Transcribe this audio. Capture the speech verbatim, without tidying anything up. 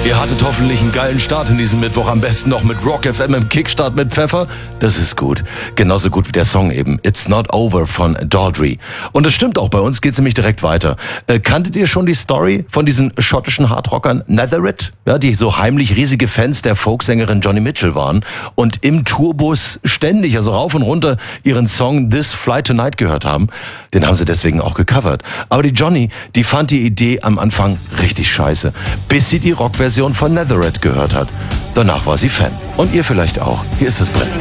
Ihr hattet hoffentlich einen geilen Start in diesem Mittwoch, am besten noch mit Rock F M im Kickstart mit Pfeffer. Das ist gut. Genauso gut wie der Song eben, It's Not Over von Daldry. Und es stimmt auch, bei uns geht's nämlich direkt weiter. Äh, kanntet ihr schon die Story von diesen schottischen Hardrockern Netherite? Ja, die so heimlich riesige Fans der Folksängerin Joni Mitchell waren und im Tourbus ständig, also rauf und runter, ihren Song This Fly Tonight gehört haben. Den haben sie deswegen auch gecovert. Aber die Joni, die fand die Idee am Anfang richtig scheiße, bis sie die Rockversion von Netherite gehört hat. Danach war sie Fan. Und ihr vielleicht auch. Hier ist das Brett.